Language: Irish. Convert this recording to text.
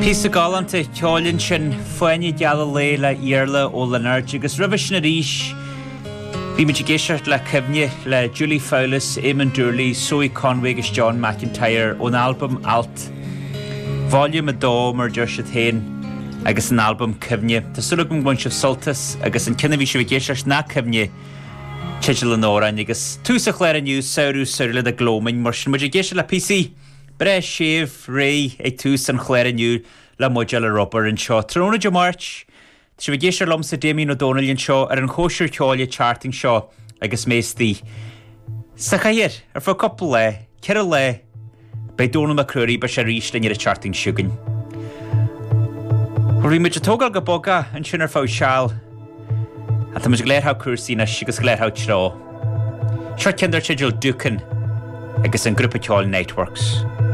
Písa galanta teolinn sin foiine geala léile iarla ó Leonard agus rubis na ríis bhí muid géisiart le cibne le Julie Fowlis, Eamon Dourley, Zoe Conway agus John McIntyre ón album Alt. Volume a dó mar deir se théin agus an album cibne. Tá sulla go bunch of sultas agus an cinna bhí se bhí géisiart na cibne Chidil an órain agus túsa chléir aniu saoú saoile a glómain mar sin muid géisiart le PC. Bre séf ré ag tús an chléir aniu le muidil a Robert an seo. Tróna de March, si bhí géisiart lom sa Damien O'Donnell an seo ar an chóisiir ceáile charting seo agus méistí. Sa chair ar fá coppla le, ceir le, bei dóna ma cruirí ba sé ríis le ar a charting siúgan. Rwy muid a tógal go boga an sin ar fá seál a tá muid gléir há cuasaína agus gléir há trá. Seo cindar Chidil Dúcan agus an grúpa ceáil Networks.